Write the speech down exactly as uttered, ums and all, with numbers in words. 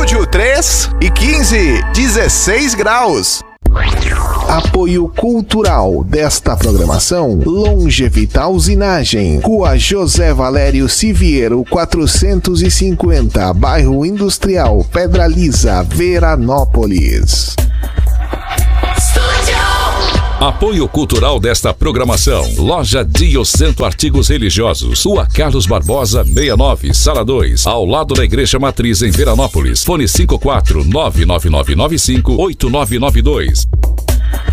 Estúdio três e quinze, dezesseis graus. Apoio cultural desta programação: Longevita Usinagem, Rua José Valério Siviero quatrocentos e cinquenta, Bairro Industrial, Pedra Lisa, Veranópolis. Apoio cultural desta programação: Loja Diocento Artigos Religiosos, Rua Carlos Barbosa sessenta e nove, Sala dois, ao lado da Igreja Matriz em Veranópolis. Fone cinco quatro nove nove nove nove cinco oito nove nove dois.